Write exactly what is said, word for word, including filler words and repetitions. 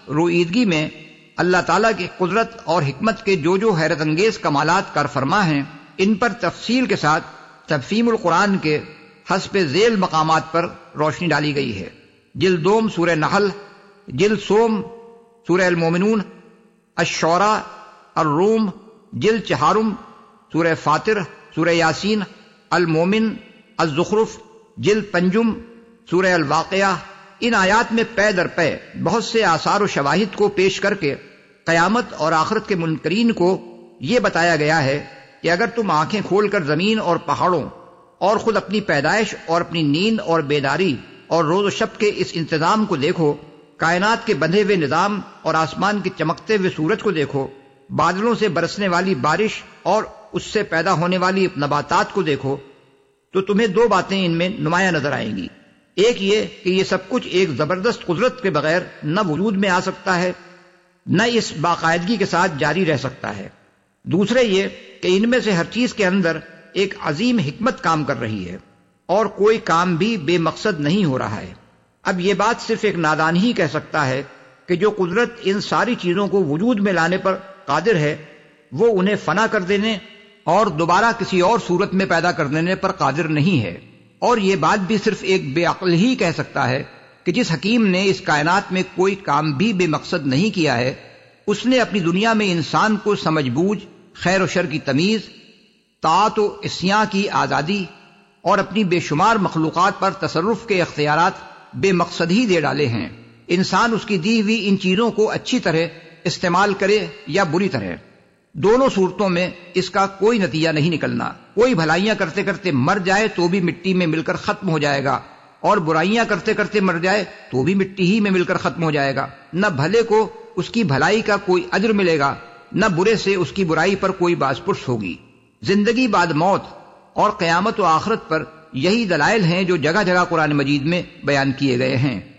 رویدگی میں اللہ تعالیٰ کی قدرت اور حکمت کے جو جو حیرت انگیز کمالات کار فرما ہیں، ان پر تفصیل کے ساتھ تفہیم القرآن کے حسب ذیل مقامات پر روشنی ڈالی گئی ہے۔ جلد دوم سورہ نحل، جلد سوم سورہ المومنون، الشعراء، الروم، جلد چہارم سورہ فاطر، سورہ یاسین، المومن، الزخرف، جلد پنجم سورہ الواقعہ۔ ان آیات میں پے در پے بہت سے آثار و شواہد کو پیش کر کے قیامت اور آخرت کے منکرین کو یہ بتایا گیا ہے کہ اگر تم آنکھیں کھول کر زمین اور پہاڑوں اور خود اپنی پیدائش اور اپنی نیند اور بیداری اور روز و شب کے اس انتظام کو دیکھو، کائنات کے بندھے ہوئے نظام اور آسمان کے چمکتے ہوئے سورج کو دیکھو، بادلوں سے برسنے والی بارش اور اس سے پیدا ہونے والی نباتات کو دیکھو، تو تمہیں دو باتیں ان میں نمایاں نظر آئیں گی۔ ایک یہ کہ یہ سب کچھ ایک زبردست قدرت کے بغیر نہ وجود میں آ سکتا ہے، نہ اس باقاعدگی کے ساتھ جاری رہ سکتا ہے۔ دوسرے یہ کہ ان میں سے ہر چیز کے اندر ایک عظیم حکمت کام کر رہی ہے اور کوئی کام بھی بے مقصد نہیں ہو رہا ہے۔ اب یہ بات صرف ایک نادان ہی کہہ سکتا ہے کہ جو قدرت ان ساری چیزوں کو وجود میں لانے پر قادر ہے، وہ انہیں فنا کر دینے اور دوبارہ کسی اور صورت میں پیدا کر دینے پر قادر نہیں ہے۔ اور یہ بات بھی صرف ایک بے عقل ہی کہہ سکتا ہے کہ جس حکیم نے اس کائنات میں کوئی کام بھی بے مقصد نہیں کیا ہے، اس نے اپنی دنیا میں انسان کو سمجھ بوجھ، خیر و شر کی تمیز، طاعت و عصیاں کی آزادی اور اپنی بے شمار مخلوقات پر تصرف کے اختیارات بے مقصد ہی دے ڈالے ہیں۔ انسان اس کی دی ہوئی ان چیزوں کو اچھی طرح استعمال کرے یا بری طرح، دونوں صورتوں میں اس کا کوئی نتیجہ نہیں نکلنا۔ کوئی بھلائیاں کرتے کرتے مر جائے تو بھی مٹی میں مل کر ختم ہو جائے گا، اور برائیاں کرتے کرتے مر جائے تو بھی مٹی ہی میں مل کر ختم ہو جائے گا۔ نہ بھلے کو اس کی بھلائی کا کوئی اجر ملے گا، نہ برے سے اس کی برائی پر کوئی باز پرس ہوگی۔ زندگی بعد موت اور قیامت و آخرت پر یہی دلائل ہیں جو جگہ جگہ قرآن مجید میں بیان کیے گئے ہیں۔